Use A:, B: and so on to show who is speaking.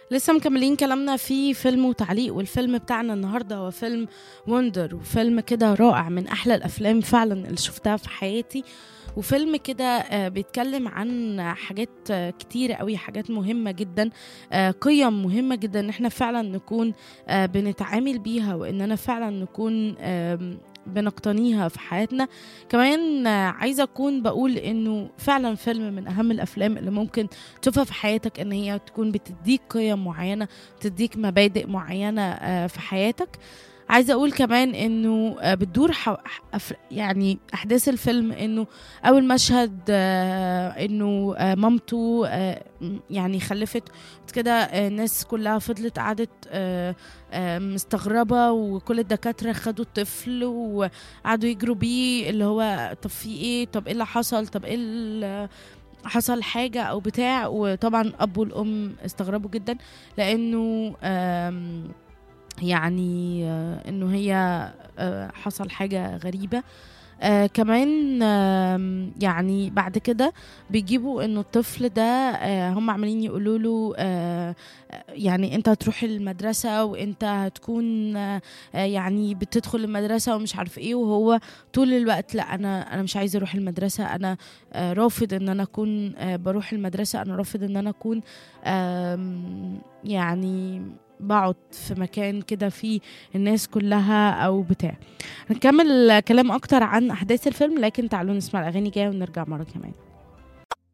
A: لسه مكملين كلامنا في فيلم وتعليق، والفيلم بتاعنا النهارده هو فيلم وندر، وفيلم كده رائع من احلى الافلام فعلا اللي شفتها في حياتي. وفيلم كده بيتكلم عن حاجات كتيرة قوي، حاجات مهمة جدا، قيم مهمة جدا ان احنا فعلا نكون بنتعامل بيها، واننا فعلا نكون بنقتنيها في حياتنا. كمان عايزة أكون بقول إنه فعلا فيلم من أهم الأفلام اللي ممكن تشوفها في حياتك، إن هي تكون بتديك قيم معينة، بتديك مبادئ معينة في حياتك. عايزة أقول كمان إنه بتدور يعني أحداث الفيلم إنه أول مشهد إنه مامته يعني خلفت كده. الناس كلها فضلت قعدت مستغربة، وكل الدكاترة خدوا الطفل وقعدوا يجروا بيه، اللي هو طب في ايه، طب ايه اللي حصل، طب ايه اللي حصل حاجة او بتاع. وطبعا الاب والام استغربوا جدا، لانه يعني انه هي حصل حاجة غريبة. كمان يعني بعد كده بيجيبوا انه الطفل ده هم عمالين يقولوا له يعني انت هتروح المدرسة، وانت هتكون يعني بتدخل المدرسة ومش عارف ايه. وهو طول الوقت لا، انا مش عايز اروح المدرسة، انا رافض ان انا اكون بروح المدرسة، انا رافض ان انا اكون يعني بقعد في مكان كده فيه الناس كلها او بتاع. هنكمل كلام اكتر عن احداث الفيلم، لكن تعالوا نسمع الاغاني جايه ونرجع مره كمان.